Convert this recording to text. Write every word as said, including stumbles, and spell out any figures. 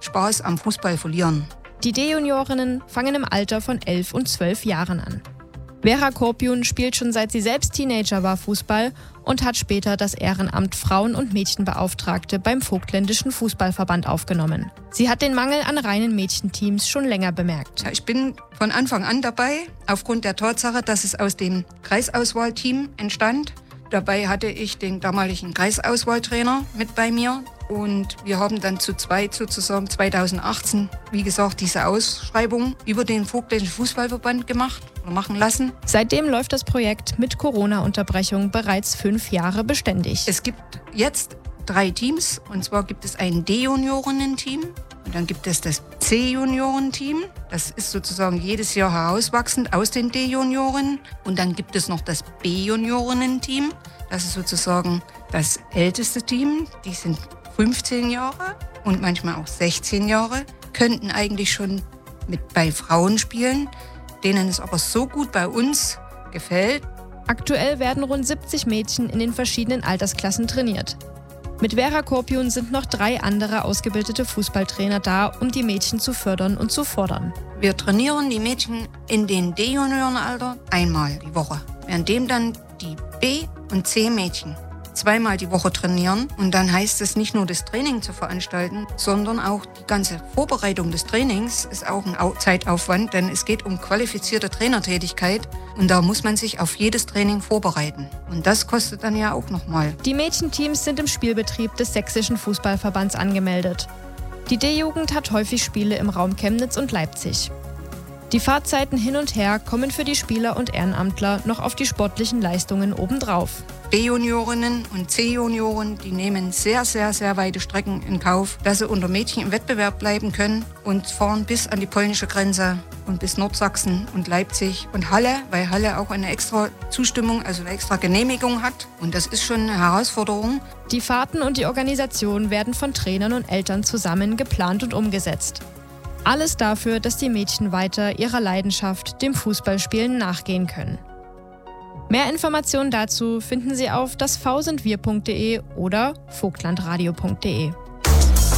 Spaß am Fußball verlieren. Die D-Juniorinnen fangen im Alter von elf und zwölf Jahren an. Vera Korpiun spielt schon seit sie selbst Teenager war Fußball und hat später das Ehrenamt Frauen- und Mädchenbeauftragte beim Vogtländischen Fußballverband aufgenommen. Sie hat den Mangel an reinen Mädchenteams schon länger bemerkt. Ich bin von Anfang an dabei, aufgrund der Tatsache, dass es aus dem Kreisauswahlteam entstand. Dabei hatte ich den damaligen Kreisauswahltrainer mit bei mir. Und wir haben dann zu zweit sozusagen zweitausendachtzehn, wie gesagt, diese Ausschreibung über den Vogtländischen Fußballverband gemacht oder machen lassen. Seitdem läuft das Projekt mit Corona-Unterbrechung bereits fünf Jahre beständig. Es gibt jetzt drei Teams, und zwar gibt es ein D-Juniorinnen-Team und dann gibt es das C-Junioren-Team. Das ist sozusagen jedes Jahr herauswachsend aus den D-Junioren. Und dann gibt es noch das B-Juniorinnen-Team. Das ist sozusagen das älteste Team. Die sind fünfzehn Jahre und manchmal auch sechzehn Jahre, könnten eigentlich schon mit bei Frauen spielen, denen es aber so gut bei uns gefällt. Aktuell werden rund siebzig Mädchen in den verschiedenen Altersklassen trainiert. Mit Vera Korpiun sind noch drei andere ausgebildete Fußballtrainer da, um die Mädchen zu fördern und zu fordern. Wir trainieren die Mädchen in den D-Juniorenalter einmal die Woche, währenddem dann die B- und C-Mädchen zweimal die Woche trainieren. Und dann heißt es nicht nur das Training zu veranstalten, sondern auch die ganze Vorbereitung des Trainings ist auch ein Zeitaufwand, denn es geht um qualifizierte Trainertätigkeit und da muss man sich auf jedes Training vorbereiten. Und das kostet dann ja auch nochmal. Die Mädchenteams sind im Spielbetrieb des Sächsischen Fußballverbands angemeldet. Die D-Jugend hat häufig Spiele im Raum Chemnitz und Leipzig. Die Fahrtzeiten hin und her kommen für die Spieler und Ehrenamtler noch auf die sportlichen Leistungen obendrauf. D-Juniorinnen und C-Junioren, die nehmen sehr, sehr, sehr weite Strecken in Kauf, dass sie unter Mädchen im Wettbewerb bleiben können und fahren bis an die polnische Grenze und bis Nordsachsen und Leipzig und Halle, weil Halle auch eine extra Zustimmung, also eine extra Genehmigung hat. Und das ist schon eine Herausforderung. Die Fahrten und die Organisation werden von Trainern und Eltern zusammen geplant und umgesetzt. Alles dafür, dass die Mädchen weiter ihrer Leidenschaft, dem Fußballspielen, nachgehen können. Mehr Informationen dazu finden Sie auf das v sind wir punkt de oder vogtlandradio punkt de.